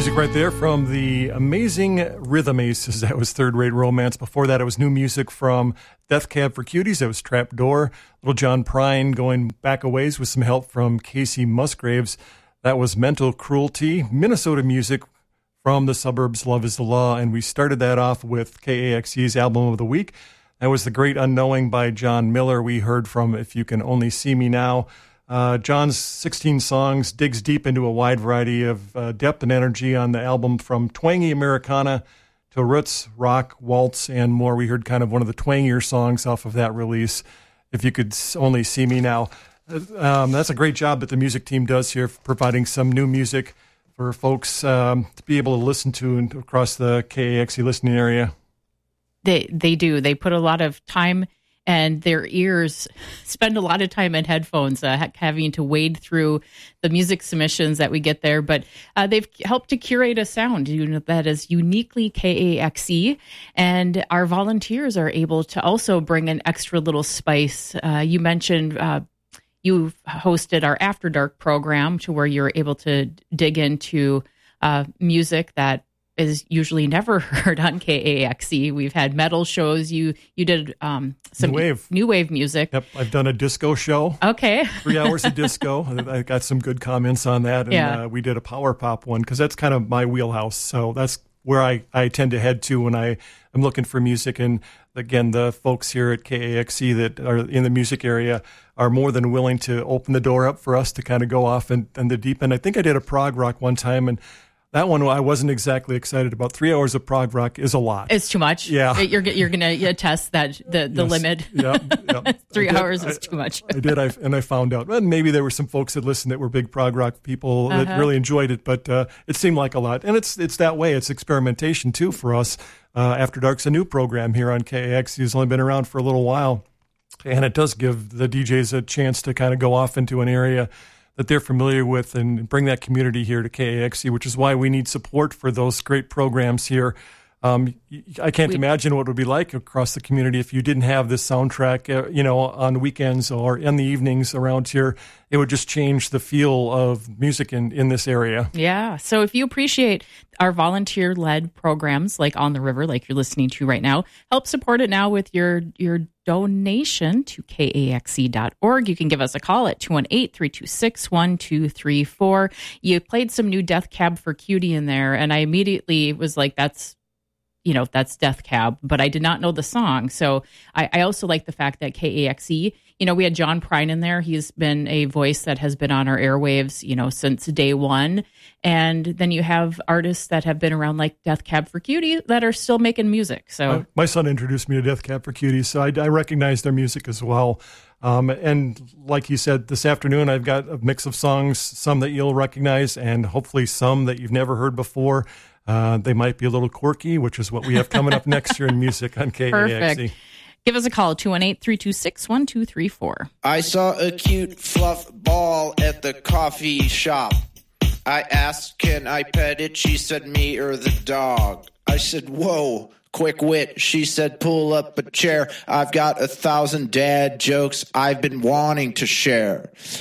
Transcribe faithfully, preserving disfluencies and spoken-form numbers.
Music right there from the amazing Rhythm Aces. That was Third Rate Romance. Before that, it was new music from Death Cab for Cuties. That was Trapdoor. Little John Prine going back a ways with some help from Casey Musgraves. That was Mental Cruelty. Minnesota music from the suburbs, Love is the Law. And we started that off with K A X E's Album of the Week. That was The Great Unknowing by John Miller. We heard from If You Can Only See Me Now. Uh, John's sixteen songs digs deep into a wide variety of uh, depth and energy on the album, from twangy Americana to roots, rock, waltz, and more. We heard kind of one of the twangier songs off of that release, If You Could Only See Me Now. Um, that's a great job that the music team does here, for providing some new music for folks um, to be able to listen to across the K A X E listening area. They they do. They put a lot of time, and their ears spend a lot of time in headphones, uh, having to wade through the music submissions that we get there. But uh, they've helped to curate a sound, you know, that is uniquely K A X E. And our volunteers are able to also bring an extra little spice. Uh, you mentioned uh, you hosted our After Dark program, to where you're able to dig into uh, music that is usually never heard on K A X E. We've had metal shows. You you did um, some new wave. new wave music. Yep, I've done a disco show. Okay. Three hours of disco. I got some good comments on that. And yeah. uh, we did a power pop one, because that's kind of my wheelhouse. So that's where I, I tend to head to when I am looking for music. And again, the folks here at K A X E that are in the music area are more than willing to open the door up for us to kind of go off in, in the deep end. I think I did a prog rock one time, and that one I wasn't exactly excited about. Three hours of prog rock is a lot. It's too much. Yeah, you're you're gonna attest that the the yes. limit. Yeah, yeah. Three did, hours I, is too much. I did, I, and I found out. Well, maybe there were some folks that listened that were big prog rock people that uh-huh. really enjoyed it, but uh, it seemed like a lot. And it's it's that way. It's experimentation too for us. Uh, After Dark's a new program here on K A X. It's only been around for a little while, and it does give the D Js a chance to kind of go off into an area that they're familiar with and bring that community here to K A X E, which is why we need support for those great programs here. Um, I can't we, imagine what it would be like across the community if you didn't have this soundtrack, uh, you know, on weekends or in the evenings around here. It would just change the feel of music in, in this area. Yeah. So if you appreciate our volunteer-led programs like On the River, like you're listening to right now, help support it now with your your donation to K A X E dot org. You can give us a call at two one eight, three two six, one two three four. You played some new Death Cab for Cutie in there, and I immediately was like, that's, you know, that's Death Cab, but I did not know the song. So I, I also like the fact that K A X E, you know, we had John Prine in there. He's been a voice that has been on our airwaves, you know, since day one. And then you have artists that have been around like Death Cab for Cutie that are still making music. So uh, my son introduced me to Death Cab for Cutie, so I, I recognize their music as well. Um, and like you said, this afternoon, I've got a mix of songs, some that you'll recognize and hopefully some that you've never heard before. Uh, they might be a little quirky, which is what we have coming up next year in music on K A X E. Perfect. Give us a call, two one eight, three two six, one two three four. I saw a cute fluff ball at the coffee shop. I asked, can I pet it? She said, me or the dog. I said, whoa, quick wit. She said, pull up a chair. I've got a thousand dad jokes I've been wanting to share.